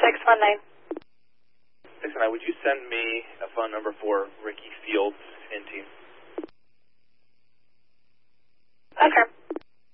619. 619, would you send me a phone number for Ricky Fields in team?